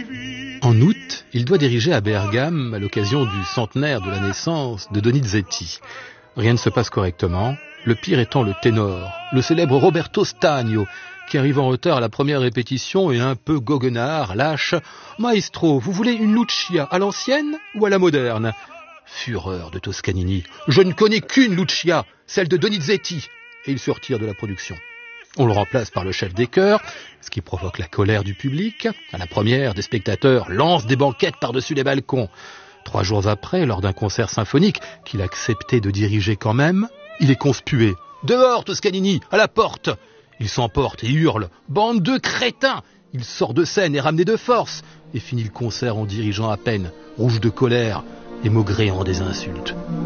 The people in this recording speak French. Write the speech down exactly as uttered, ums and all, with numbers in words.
En août, il doit diriger à Bergame à l'occasion du centenaire de la naissance de Donizetti. Rien ne se passe correctement, le pire étant le ténor, le célèbre Roberto Stagno, qui arrive en retard à la première répétition et un peu goguenard, lâche « Maestro, vous voulez une Lucia à l'ancienne ou à la moderne ?» Fureur de Toscanini. « Je ne connais qu'une Lucia, celle de Donizetti !» Et il se retire de la production. On le remplace par le chef des chœurs, ce qui provoque la colère du public. À la première, des spectateurs lancent des banquettes par-dessus les balcons. Trois jours après, lors d'un concert symphonique qu'il acceptait de diriger quand même, il est conspué. « Dehors, Toscanini, à la porte !» Il s'emporte et hurle « Bande de crétins !» Il sort de scène et ramené de force et finit le concert en dirigeant à peine, rouge de colère et maugréant des insultes.